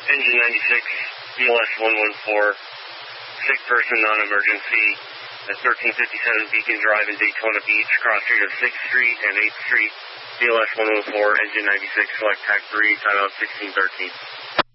Engine 96, BLS 114, sick person, non-emergency, at 1357 Beacon Drive in Daytona Beach, cross street of 6th Street and 8th Street, BLS 114, Engine 96, select TAC 3, timeout 1613.